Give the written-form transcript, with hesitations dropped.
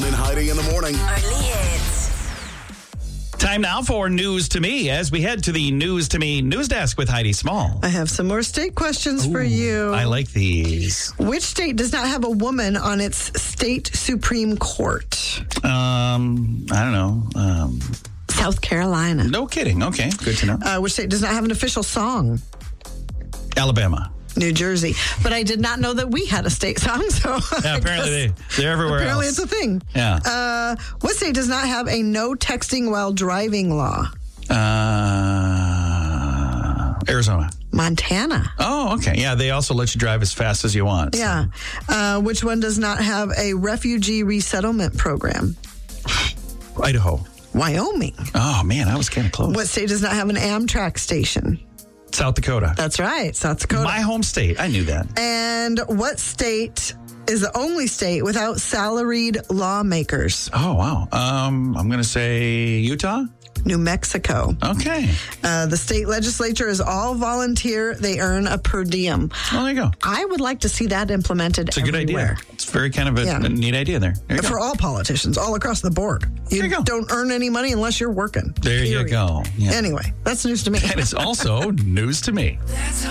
John and Heidi in the morning. Early hits. Time now for News to Me as we head to the News to Me news desk with Heidi Small. I have some more state questions for you. I like these. Which state does not have a woman on its state Supreme Court? I don't know. South Carolina. No kidding. Okay, good to know. Which state does not have an official song? Alabama. New Jersey. But I did not know that we had a state song, so Yeah, apparently they're everywhere apparently else. it's a thing. Yeah. What state does not have a no texting while driving law? Arizona. Montana. Oh, okay. Yeah, they also let you drive as fast as you want. so. Yeah. Which one does not have a refugee resettlement program? Idaho. Wyoming. Oh, man, I was kind of close. What state does not have an Amtrak station? South Dakota. That's right, South Dakota. My home state. I knew that. And what state is the only state without salaried lawmakers? Oh, wow. I'm going to say Utah. New Mexico. Okay. The state legislature is all volunteer. They earn a per diem. Well, there you go. I would like to see that implemented It's a good everywhere. idea. It's very kind of a neat idea there. There you For go. all politicians, all across the board. There you go. Don't earn any money unless you're working. There you Period. go. Yeah. Anyway, that's news to me. And it's also news to me.